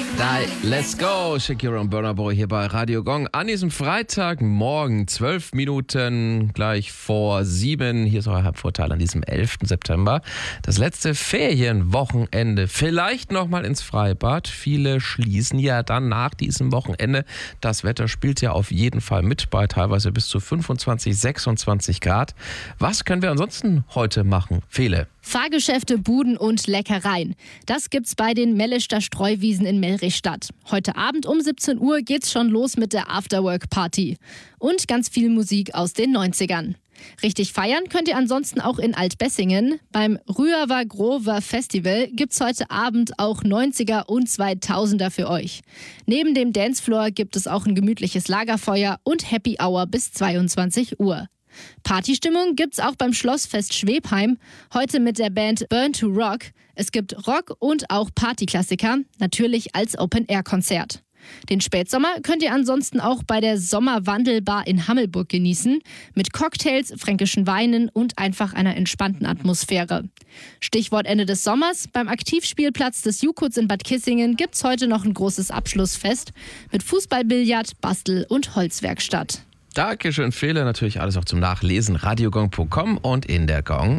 Let's go, Shakira und Burna Boy hier bei Radio Gong an diesem Freitagmorgen, 12 Minuten gleich vor 7. Hier ist euer Halbvorteil an diesem 11. September. Das letzte Ferienwochenende. Vielleicht nochmal ins Freibad. Viele schließen ja dann nach diesem Wochenende. Das Wetter spielt ja auf jeden Fall mit bei teilweise bis zu 25, 26 Grad. Was können wir ansonsten heute machen? Fele. Fahrgeschäfte, Buden und Leckereien. Das gibt's bei den Mellischter Streuwiesen in Melrichstadt. Heute Abend um 17 Uhr geht's schon los mit der Afterwork-Party. Und ganz viel Musik aus den 90ern. Richtig feiern könnt ihr ansonsten auch in Altbessingen. Beim Rüaver Grover Festival gibt's heute Abend auch 90er und 2000er für euch. Neben dem Dancefloor gibt es auch ein gemütliches Lagerfeuer und Happy Hour bis 22 Uhr. Partystimmung gibt's auch beim Schlossfest Schwebheim, heute mit der Band Burn to Rock. Es gibt Rock und auch Partyklassiker, natürlich als Open-Air-Konzert. Den Spätsommer könnt ihr ansonsten auch bei der Sommerwandelbar in Hammelburg genießen, mit Cocktails, fränkischen Weinen und einfach einer entspannten Atmosphäre. Stichwort Ende des Sommers, beim Aktivspielplatz des Jukuts in Bad Kissingen gibt's heute noch ein großes Abschlussfest mit Fußball, Bastel- und Holzwerkstatt. Dankeschön, Fele. Natürlich alles auch zum Nachlesen. radiogong.com und in der Gong.